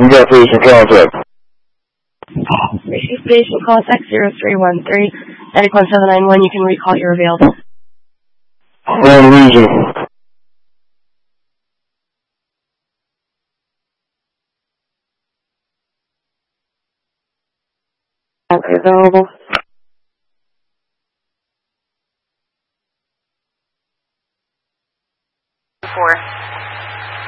got patient contact. Receive patient contact 0313. 91791, you can recall you're available. One region. Available.